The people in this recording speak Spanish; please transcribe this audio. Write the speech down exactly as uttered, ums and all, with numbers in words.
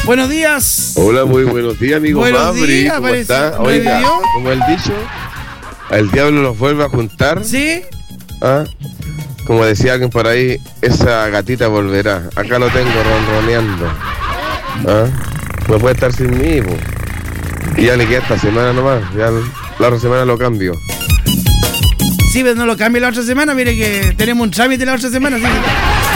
Buenos días. Hola, muy buenos días, amigo Buenos Mabri. días, ¿Cómo parece- está? ¿no Oiga, vivió? como el dicho, el diablo los vuelve a juntar. ¿Sí? ¿Ah? Como decía alguien por ahí, esa gatita volverá. Acá lo tengo ronroneando. ¿Ah? No puede estar sin mí, po. Y ya le queda esta semana nomás. Ya la otra semana lo cambio. Sí, pero no lo cambie la otra semana. Mire que tenemos un trámite la otra semana. ¿Sí?